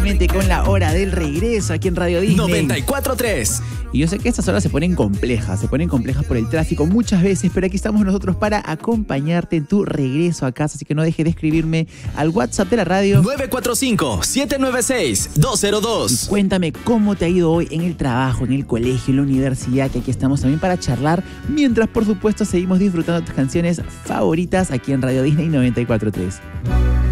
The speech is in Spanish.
nuevamente con la hora del regreso aquí en Radio Disney 94.3. Y yo sé que estas horas se ponen complejas por el tráfico muchas veces, pero aquí estamos nosotros para acompañarte en tu regreso a casa, así que no dejes de escribirme al WhatsApp de la radio 945-796-202. y cuéntame cómo te ha ido hoy en el trabajo, en el colegio, en la universidad, que aquí estamos también para charlar, mientras por supuesto seguimos disfrutando tus canciones favoritas aquí en Radio Disney 94.3.